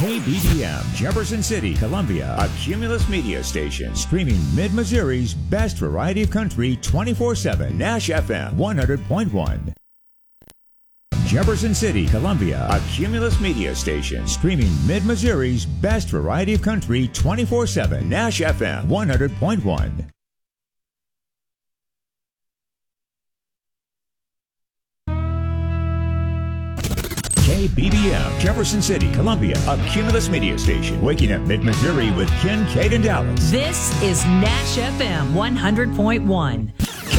KBBM, Jefferson City, Columbia, a Cumulus media station, streaming Mid-Missouri's best variety of country 24/7, Nash FM 100.1. Jefferson City, Columbia, a Cumulus media station, streaming Mid-Missouri's best variety of country 24/7, Nash FM 100.1. KBBM, Jefferson City, Columbia, a Cumulus media station, waking up Mid-Missouri with Ken, Kate, and Dallas. This is Nash FM 100.1.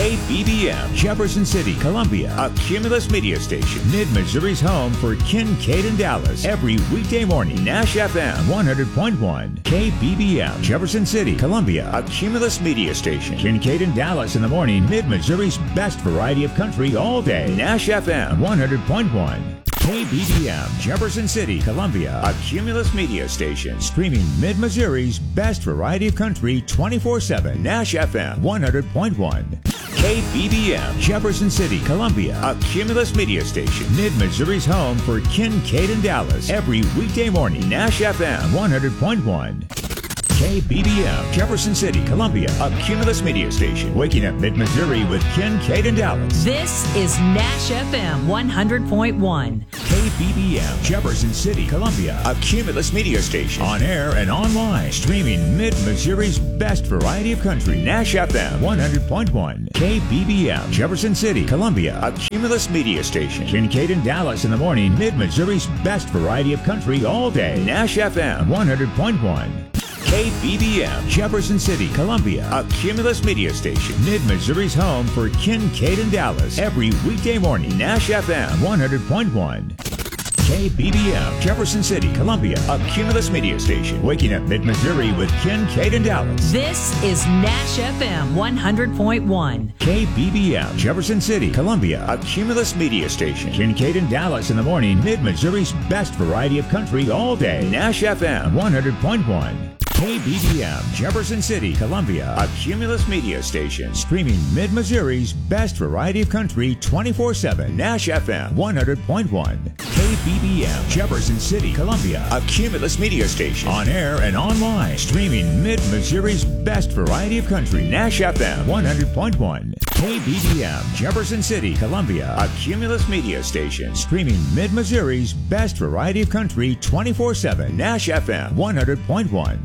KBBM, Jefferson City, Columbia, a Cumulus media station, Mid-Missouri's home for Ken, Kate, and Dallas. Every weekday morning, Nash FM 100.1. KBBM, Jefferson City, Columbia, a Cumulus media station, Ken, Kate, and Dallas in the morning, Mid-Missouri's best variety of country all day, Nash FM 100.1. KBBM, Jefferson City, Columbia, a Cumulus media station, streaming Mid-Missouri's best variety of country 24/7, Nash FM 100.1. KBBM, Jefferson City, Columbia, a Cumulus media station, Mid-Missouri's home for Ken, Kate, and Dallas. Every weekday morning, Nash FM 100.1. KBBM, Jefferson City, Columbia, a Cumulus media station, waking up Mid-Missouri with Ken, Kate, and Dallas. This is Nash FM 100.1. KBBM, Jefferson City, Columbia, a Cumulus media station, on air and online, streaming Mid-Missouri's best variety of country, Nash FM 100.1. KBBM, Jefferson City, Columbia, a Cumulus media station, Ken, Kate, and Dallas in the morning, Mid-Missouri's best variety of country all day, Nash FM 100.1. KBBM, Jefferson City, Columbia, a Cumulus media station, Mid-Missouri's home for Ken, Kate, and Dallas. Every weekday morning, Nash FM 100.1. KBBM, Jefferson City, Columbia, a Cumulus media station, waking up Mid-Missouri with Ken, Kate, and Dallas. This is Nash FM 100.1. KBBM, Jefferson City, Columbia, a Cumulus media station, Ken, Kate, and Dallas in the morning, Mid-Missouri's best variety of country all day, Nash FM 100.1. KBBM, Jefferson City, Columbia, a Cumulus media station, streaming Mid-Missouri's best variety of country 24/7, Nash FM 100.1. KBBM, Jefferson City, Columbia, a Cumulus media station, on air and online, streaming Mid-Missouri's best variety of country, Nash FM 100.1. KBBM, Jefferson City, Columbia, a Cumulus media station, streaming Mid-Missouri's best variety of country 24/7, Nash FM 100.1.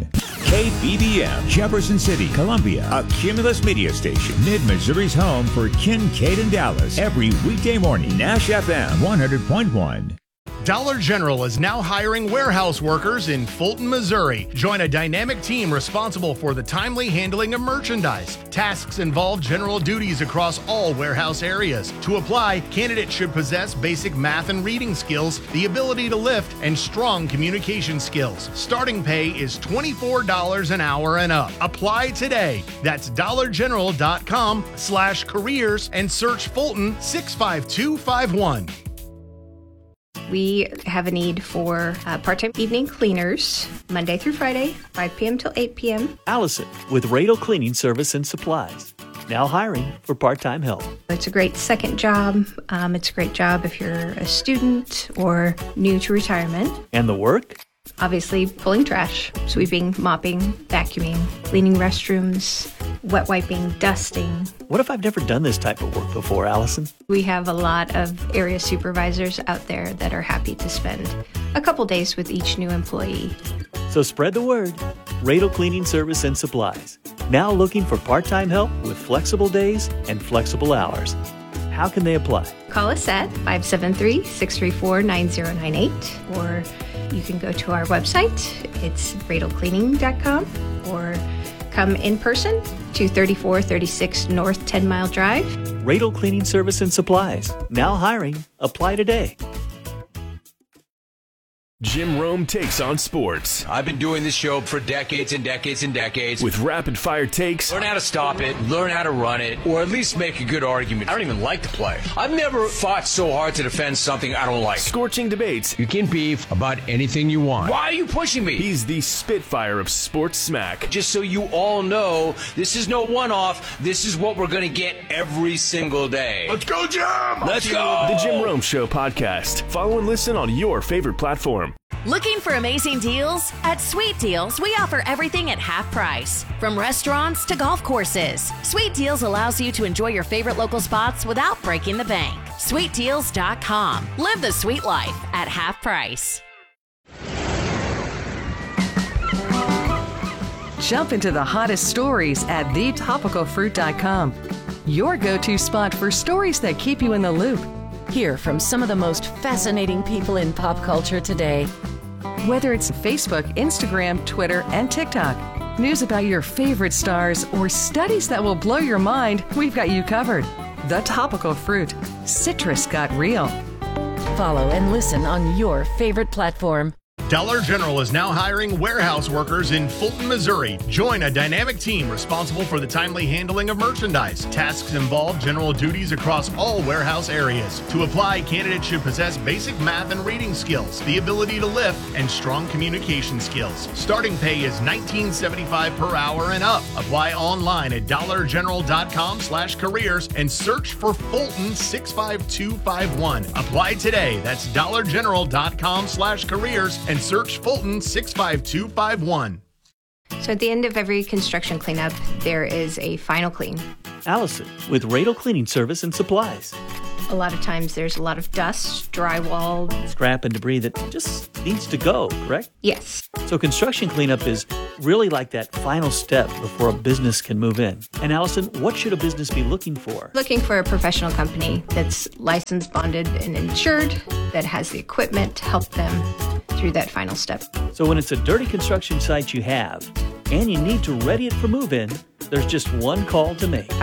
KBBM, Jefferson City, Columbia, a Cumulus media station, Mid-Missouri's home for Ken, Kate, and Dallas. Every weekday morning, Nash FM 100.1. Dollar General is now hiring warehouse workers in Fulton, Missouri. Join a dynamic team responsible for the timely handling of merchandise. Tasks involve general duties across all warehouse areas. To apply, candidates should possess basic math and reading skills, the ability to lift, and strong communication skills. Starting pay is $24 an hour and up. Apply today. That's dollargeneral.com/careers and search Fulton 65251. We have a need for part-time evening cleaners, Monday through Friday, 5 p.m. till 8 p.m. Allison with Radel Cleaning Service and Supplies. Now hiring for part-time help. It's a great second job. It's a great job if you're a student or new to retirement. And the work? Obviously, pulling trash, sweeping, mopping, vacuuming, cleaning restrooms, wet wiping, dusting. What if I've never done this type of work before, Allison? We have a lot of area supervisors out there that are happy to spend a couple days with each new employee. So spread the word. Radel Cleaning Service and Supplies. Now looking for part-time help with flexible days and flexible hours. How can they apply? Call us at 573-634-9098, or you can go to our website. It's radelcleaning.com, or come in person to 3436 North 10 Mile Drive. Radel Cleaning Service and Supplies. Now hiring. Apply today. Jim Rome takes on sports. I've been doing this show for decades and decades and decades. With rapid-fire takes. Learn how to stop it, learn how to run it, or at least make a good argument. I don't even like to play. I've never fought so hard to defend something I don't like. Scorching debates. You can beef about anything you want. Why are you pushing me? He's the Spitfire of sports smack. Just so you all know, this is no one-off. This is what we're going to get every single day. Let's go, Jim! Let's go! The Jim Rome Show podcast. Follow and listen on your favorite platform. Looking for amazing deals? At Sweet Deals, we offer everything at half price. From restaurants to golf courses, Sweet Deals allows you to enjoy your favorite local spots without breaking the bank. SweetDeals.com. Live the sweet life at half price. Jump into the hottest stories at thetopicalfruit.com. Your go-to spot for stories that keep you in the loop. Hear from some of the most fascinating people in pop culture today. Whether it's Facebook, Instagram, Twitter, and TikTok, news about your favorite stars, or studies that will blow your mind, we've got you covered. The Topical Fruit. Citrus got real. Follow and listen on your favorite platform. Dollar General is now hiring warehouse workers in Fulton, Missouri. Join a dynamic team responsible for the timely handling of merchandise. Tasks involve general duties across all warehouse areas. To apply, candidates should possess basic math and reading skills, the ability to lift, and strong communication skills. Starting pay is $19.75 per hour and up. Apply online at dollargeneral.com/careers and search for Fulton 65251. Apply today. That's dollargeneral.com/careers and search Fulton 65251. So at the end of every construction cleanup, there is a final clean. Allison with Radel Cleaning Service and Supplies. A lot of times there's a lot of dust, drywall. Scrap and debris that just needs to go, correct? Yes. So construction cleanup is really like that final step before a business can move in. And Allison, what should a business be looking for? Looking for a professional company that's licensed, bonded, and insured, that has the equipment to help them through that final step. So when it's a dirty construction site you have, and you need to ready it for move-in, there's just one call to make.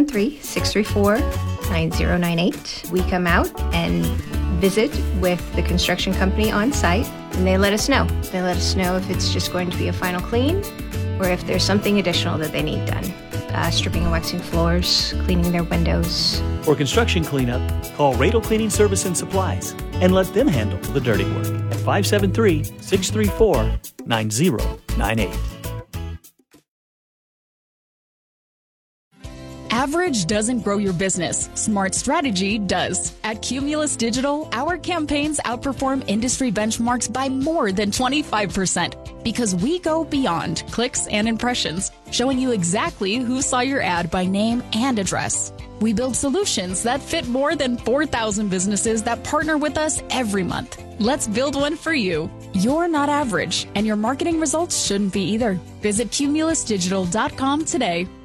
573-634-9098. We come out and visit with the construction company on site, and they let us know. They let us know if it's just going to be a final clean or if there's something additional that they need done. Stripping and waxing floors, cleaning their windows. For construction cleanup, call Radel Cleaning Service and Supplies and let them handle the dirty work at 573-634-9098. Average doesn't grow your business. Smart strategy does. At Cumulus Digital, our campaigns outperform industry benchmarks by more than 25% because we go beyond clicks and impressions, showing you exactly who saw your ad by name and address. We build solutions that fit more than 4,000 businesses that partner with us every month. Let's build one for you. You're not average, and your marketing results shouldn't be either. Visit cumulusdigital.com today.